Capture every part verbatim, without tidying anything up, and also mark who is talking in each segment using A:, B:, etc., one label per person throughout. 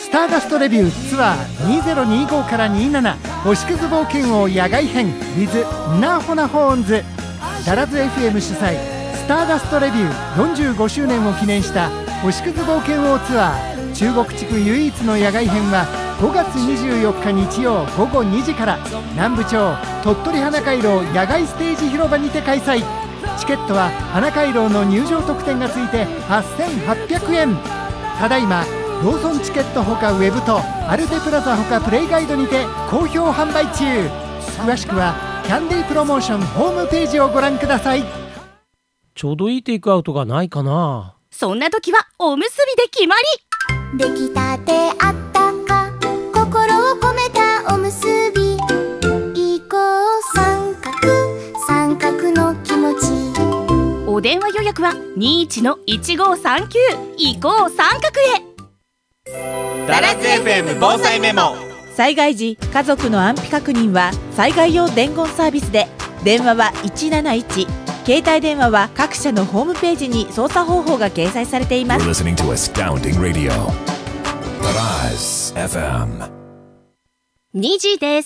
A: スターダストレビューツアーにせんにじゅうごからにじゅうなな星屑冒険王野外編 with ナホナホーンズ。ダラズ エフエム 主催スターダストレビューよんじゅうごしゅうねんを記念した星屑冒険王ツアー中国地区唯一の野外編はごがつにじゅうよっか日曜ごごにじから南部町鳥取花回廊野外ステージ広場にて開催。チケットは花回廊の入場特典がついてはっせんはっぴゃくえん。ただいまローソンチケットほかウェブとアルテプラザほかプレイガイドにて好評販売中。詳しくはキャンディープロモーションホームページをご覧ください。
B: ちょうどいいテイクアウトがないかな。
C: そんな時はおむすびで決まり。
D: 出来たてあったか心を込めたおむすび移行三角三角の気持ち。
C: お電話予約は にいちのいちごさんきゅう 移行三角へ。
E: ダラズ エフエム 防災メモ。
F: 災害時家族の安否確認は災害用伝言サービスで、電話はいちなないち、携帯電話は各社のホームページに操作方法が掲載されています。
G: You're listening to Astounding Radio ダラズ エフエム。
C: にじです。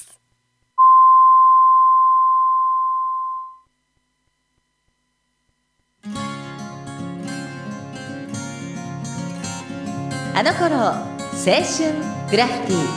F: あの頃青春グラフィティ。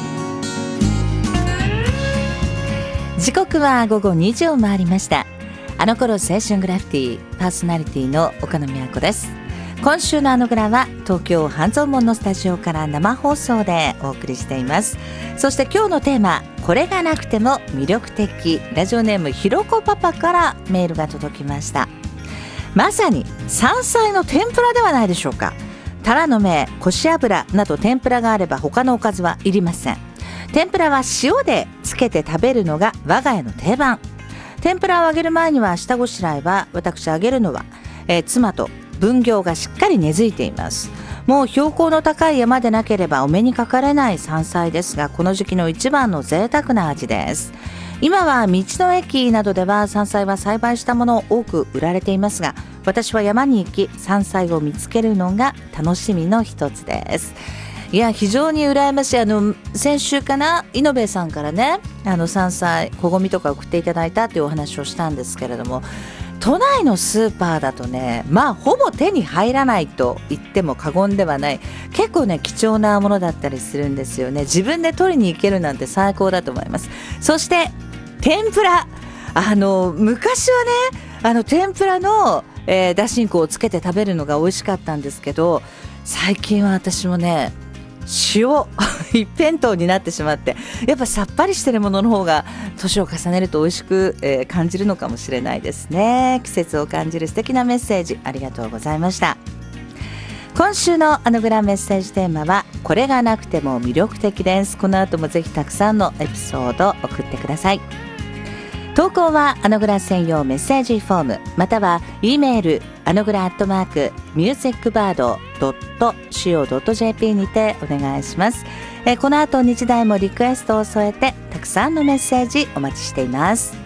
F: 時刻はごごにじを回りました。あの頃青春グラフィティパーソナリティの岡野美和子です。今週のあのグラは東京半蔵門のスタジオから生放送でお送りしています。そして今日のテーマ、これがなくても魅力的。ラジオネームひろこパパからメールが届きました。まさに山菜の天ぷらではないでしょうか。タラの芽、こし油など天ぷらがあれば他のおかずはいりません。天ぷらは塩でつけて食べるのが我が家の定番。天ぷらを揚げる前には下ごしらえは、私揚げるのは、えー、妻と分業がしっかり根付いています。もう標高の高い山でなければお目にかかれない山菜ですが、この時期の一番の贅沢な味です。今は道の駅などでは山菜は栽培したものを多く売られていますが、私は山に行き山菜を見つけるのが楽しみの一つです。いや非常に羨ましい。あの先週かな、イノベさんからね、あの山菜小ごみとか送っていただいたというお話をしたんですけれども、都内のスーパーだとね、まあほぼ手に入らないと言っても過言ではない、結構ね貴重なものだったりするんですよね。自分で取りに行けるなんて最高だと思います。そして天ぷら、あの昔はね、あの天ぷらの、えー、だしんこをつけて食べるのが美味しかったんですけど、最近は私もね塩一辺倒になってしまって、やっぱさっぱりしてるものの方が年を重ねると美味しく、えー、感じるのかもしれないですね。季節を感じる素敵なメッセージありがとうございました。今週のあのグラメッセージテーマはこれがなくても魅力的です。この後もぜひたくさんのエピソードを送ってください。投稿はあのグラ専用メッセージフォーム、または E メールあのグラアットマークミュージックバードドットシーオードットジェーピー にてお願いします。えこの後日大もリクエストを添えてたくさんのメッセージお待ちしています。